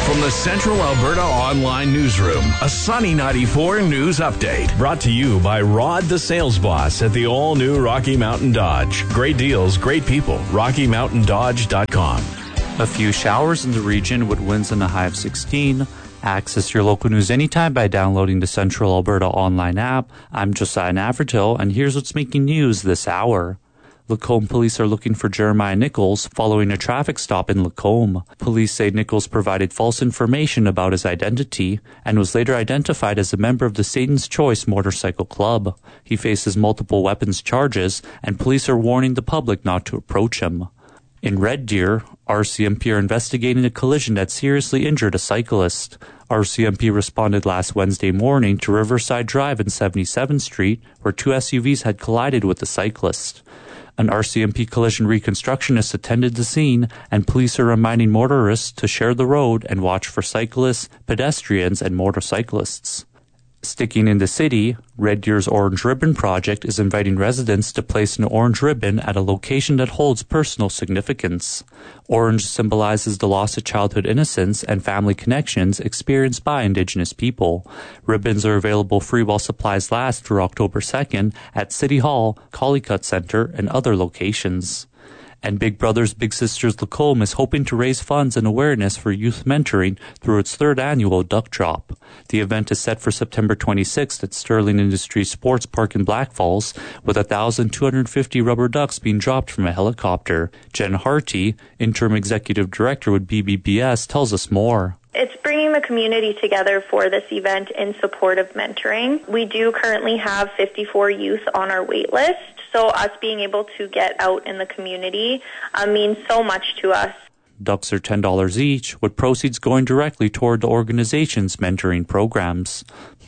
From the Central Alberta Online Newsroom, a Sunny 94 news update. Brought to you by Rod the Sales Boss at the all-new Rocky Mountain Dodge. Great deals, great people. RockyMountainDodge.com. A few showers in the region with winds in the high of 16. Access your local news anytime by downloading the Central Alberta Online app. I'm Josiah Navratil, and here's what's making news this hour. Lacombe police are looking for Jeremiah Nichols following a traffic stop in Lacombe. Police say Nichols provided false information about his identity and was later identified as a member of the Satan's Choice Motorcycle Club. He faces multiple weapons charges, and police are warning the public not to approach him. In Red Deer, RCMP are investigating a collision that seriously injured a cyclist. RCMP responded last Wednesday morning to Riverside Drive and 77th Street, where two SUVs had collided with the cyclist. An RCMP collision reconstructionist attended the scene, and police are reminding motorists to share the road and watch for cyclists, pedestrians, and motorcyclists. Sticking in the city, Red Deer's Orange Ribbon Project is inviting residents to place an orange ribbon at a location that holds personal significance. Orange symbolizes the loss of childhood innocence and family connections experienced by Indigenous people. Ribbons are available free while supplies last through October 2nd at City Hall, Collicutt Centre, and other locations. And Big Brothers Big Sisters Lacombe is hoping to raise funds and awareness for youth mentoring through its third annual Duck Drop. The event is set for September 26th at Sterling Industries Sports Park in Black Falls, with 1,250 rubber ducks being dropped from a helicopter. Jen Harty, Interim Executive Director with BBBS, tells us more. It's bringing the community together for this event in support of mentoring. We do currently have 54 youth on our wait list, so us being able to get out in the community means so much to us. Ducks are $10 each, with proceeds going directly toward the organization's mentoring programs.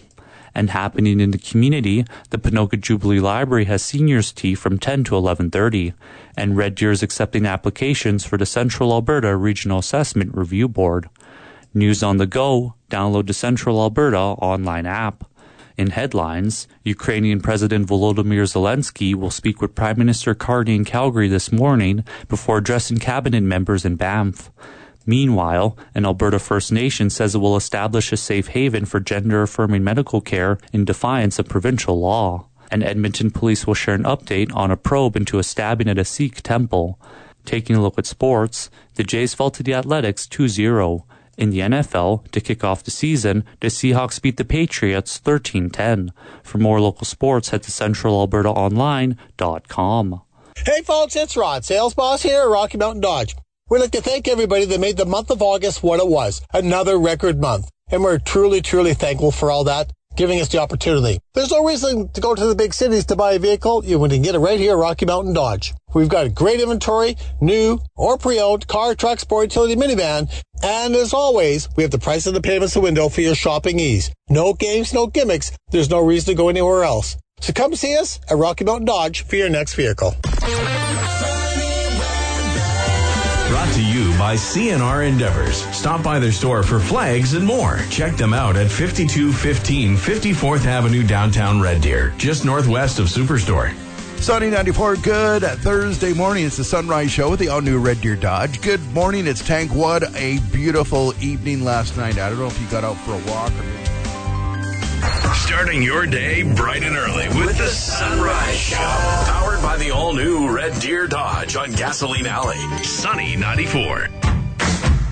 And happening in the community, the Ponoka Jubilee Library has seniors tea from 10 to 11:30, and Red Deer is accepting applications for the Central Alberta Regional Assessment Review Board. News on the go, download the Central Alberta online app. In headlines, Ukrainian President Volodymyr Zelensky will speak with Prime Minister Carney in Calgary this morning before addressing cabinet members in Banff. Meanwhile, an Alberta First Nation says it will establish a safe haven for gender-affirming medical care in defiance of provincial law. And Edmonton police will share an update on a probe into a stabbing at a Sikh temple. Taking a look at sports, the Jays fell to the Athletics 2-0. In the NFL, to kick off the season, the Seahawks beat the Patriots 13-10. For more local sports, head to centralalbertaonline.com. Hey folks, it's Rod, Sales Boss here at Rocky Mountain Dodge. We'd like to thank everybody that made the month of August what it was, another record month. And we're truly, truly thankful for all that, giving us the opportunity. There's no reason to go to the big cities to buy a vehicle. You can get it right here at Rocky Mountain Dodge. We've got a great inventory, new or pre-owned, car, truck, sport, utility, minivan. And as always, we have the price of the payments the window for your shopping ease. No games, no gimmicks. There's no reason to go anywhere else. So come see us at Rocky Mountain Dodge for your next vehicle. Brought to you by CNR Endeavors. Stop by their store for flags and more. Check them out at 5215 54th Avenue, downtown Red Deer, just northwest of Superstore. Sunny 94, good Thursday morning. It's the Sunrise Show with the all-new Red Deer Dodge. Good morning, it's Tank Wood. A beautiful evening last night. I don't know if you got out for a walk or... Starting your day bright and early with the Sunrise Show. Powered by the all-new Red Deer Dodge on Gasoline Alley. Sunny 94.